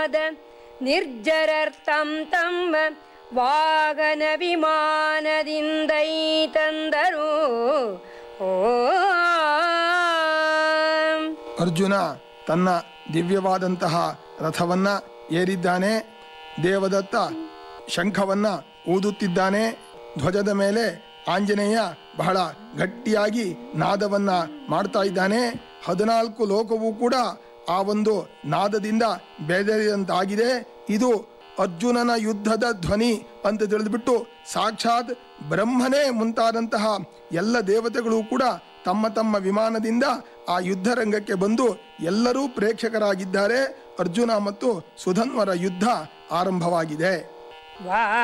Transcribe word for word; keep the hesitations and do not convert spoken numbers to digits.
ನಿರ್ಜರರ್ಥಂ ತಮ್ಮ ವಾಗನ ವಿಮಾನದಿಂದೈತಂದರು. ಓ ಅರ್ಜುನ ತನ್ನ ದಿವ್ಯವಾದಂತಹ ರಥವನ್ನ ಏರಿದ್ದಾನೆ. ದೇವದತ್ತ ಶಂಖವನ್ನ ಊದುತ್ತಿದ್ದಾನೆ. ಧ್ವಜದ ಮೇಲೆ ಆಂಜನೇಯ ಬಹಳ ಗಟ್ಟಿಯಾಗಿ ನಾದವನ್ನ ಮಾಡ್ತಾ ಇದ್ದಾನೆ. ಹದಿನಾಲ್ಕು ಲೋಕವೂ ಕೂಡ ಆ ಒಂದು ನಾದದಿಂದ ಬೆದರಿದಂತಾಗಿದೆ. ಇದು ಅರ್ಜುನನ ಯುದ್ಧದ ಧ್ವನಿ ಅಂತ ತಿಳಿದುಬಿಟ್ಟು ಸಾಕ್ಷಾತ್ ಬ್ರಹ್ಮನೇ ಮುಂತಾದಂತಹ ಎಲ್ಲ ದೇವತೆಗಳು ಕೂಡ ತಮ್ಮ ತಮ್ಮ ವಿಮಾನದಿಂದ ಆ ಯುದ್ಧ ರಂಗಕ್ಕೆ ಬಂದು ಎಲ್ಲರೂ ಪ್ರೇಕ್ಷಕರಾಗಿದ್ದಾರೆ. ಅರ್ಜುನ ಮತ್ತು ಸುಧನ್ವರ ಯುದ್ಧ ಆರಂಭವಾಗಿದೆ.